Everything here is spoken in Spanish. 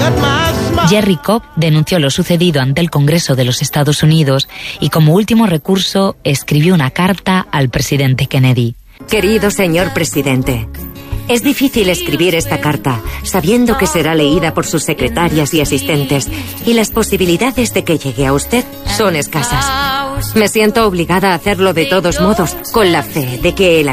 Jerry Cobb denunció lo sucedido ante el Congreso de los Estados Unidos y como último recurso escribió una carta al presidente Kennedy. Querido señor presidente, es difícil escribir esta carta, sabiendo que será leída por sus secretarias y asistentes, y las posibilidades de que llegue a usted son escasas. Me siento obligada a hacerlo de todos modos, con la fe de que el